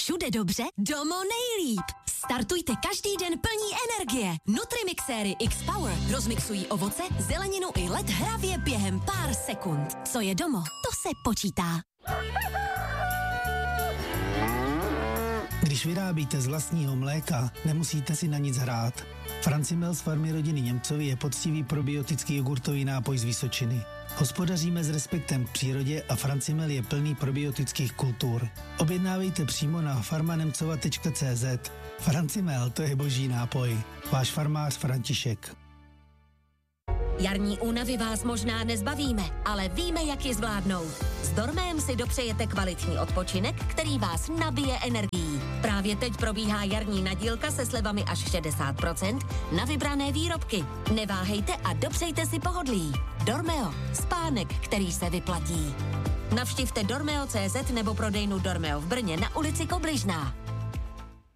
Všude dobře, Domo nejlíp. Startujte každý den plní energie. Nutrimixéry X-Power rozmixují ovoce, zeleninu i led hravě během pár sekund. Co je Domo, to se počítá. Když vyrábíte z vlastního mléka, nemusíte si na nic hrát. Francimel z farmy rodiny Němcovi je poctivý probiotický jogurtový nápoj z Vysočiny. Hospodaříme s respektem k přírodě a Francimel je plný probiotických kultur. Objednávejte přímo na farmanemcova.cz. Francimel, to je boží nápoj. Váš farmář František. Jarní únavy vás možná nezbavíme, ale víme, jak ji zvládnout. S Dormem si dopřejete kvalitní odpočinek, který vás nabije energií. Právě teď probíhá jarní nadílka se slevami až 60% na vybrané výrobky. Neváhejte a dopřejte si pohodlí. Dormeo, spánek, který se vyplatí. Navštivte dormeo.cz nebo prodejnu Dormeo v Brně na ulici Kobližná.